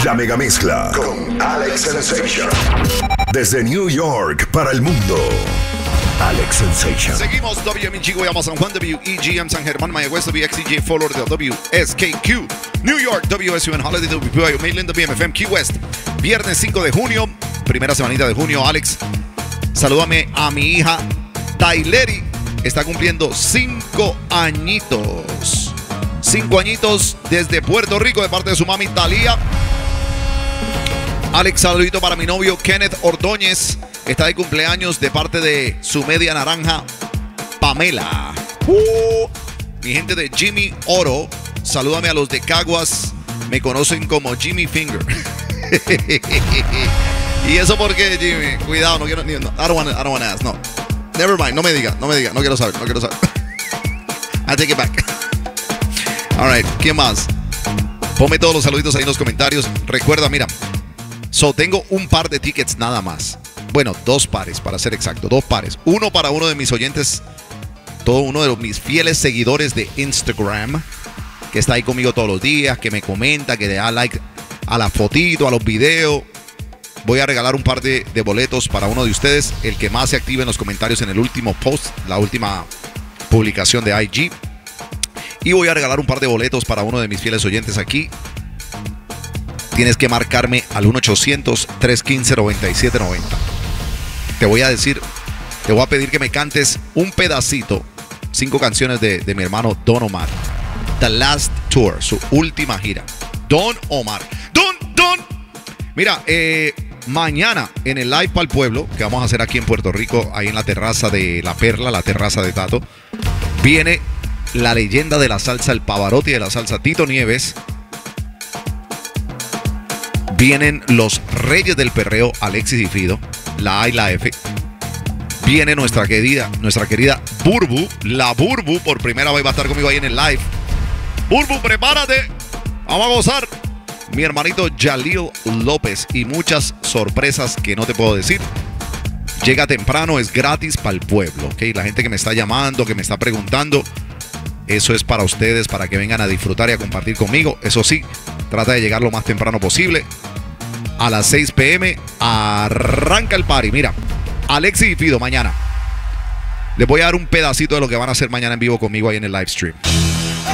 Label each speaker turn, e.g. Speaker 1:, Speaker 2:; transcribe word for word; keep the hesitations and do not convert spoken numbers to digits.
Speaker 1: La Megamezcla con Alex Sensation. Desde New York para el mundo. Alex Sensation.
Speaker 2: Seguimos W M G Guayama San Juan, W E G M San Germán, Mayagüez, W X C J Fort Lauderdale, W S K Q New York, W S U N Holiday, W P I Mainland, W M F M Key West. Viernes cinco de junio, primera semanita de junio. Alex, salúdame a mi hija Taileri. Está cumpliendo cinco añitos. Cinco añitos desde Puerto Rico de parte de su mami Talía. Alex, saludito para mi novio Kenneth Ordóñez. Está de cumpleaños de parte de su media naranja Pamela. Uh, mi gente de Jimmy Oro. Salúdame a los de Caguas. Me conocen como Jimmy Finger. ¿Y eso por qué, Jimmy? Cuidado, no quiero. No, I don't want to, I don't want to ask. No. Never mind. No me diga, no me diga. No quiero saber, no quiero saber. I take it back. All right, ¿qué más? Ponme todos los saluditos ahí en los comentarios. Recuerda, mira. So, tengo un par de tickets nada más. Bueno, dos pares para ser exacto, dos pares. Uno para uno de mis oyentes, todo uno de los, mis fieles seguidores de Instagram, que está ahí conmigo todos los días, que me comenta, que le da like a la fotito, a los videos. Voy a regalar un par de, de boletos para uno de ustedes, el que más se active en los comentarios en el último post, la última publicación de I G. Y voy a regalar un par de boletos para uno de mis fieles oyentes aquí. Tienes que marcarme al uno ochocientos, tres uno cinco, nueve siete nueve cero. Te voy a decir, te voy a pedir que me cantes un pedacito, cinco canciones de, de mi hermano Don Omar. The Last Tour, su última gira. Don Omar. Don, Don. Mira, eh, mañana en el Live para el Pueblo, que vamos a hacer aquí en Puerto Rico, ahí en la terraza de La Perla, la terraza de Tato, viene la leyenda de la salsa, el Pavarotti de la salsa, Tito Nieves. Vienen los reyes del perreo, Alexis y Fido, la A y la F. Viene nuestra querida, nuestra querida Burbu, la Burbu, por primera vez va a estar conmigo ahí en el live. Burbu, prepárate, vamos a gozar. Mi hermanito Jalil López y muchas sorpresas que no te puedo decir. Llega temprano, es gratis para el pueblo, ¿ok? La gente que me está llamando, que me está preguntando, eso es para ustedes, para que vengan a disfrutar y a compartir conmigo. Eso sí, trata de llegar lo más temprano posible. A las seis p m arranca el party. Mira, Alexis y Fido mañana. Les voy a dar un pedacito de lo que van a hacer mañana en vivo conmigo ahí en el live stream.